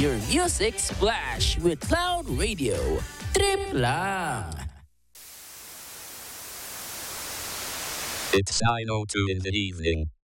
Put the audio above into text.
your music splash with Cloud Radio. Trip lang! It's 9:02 in the evening.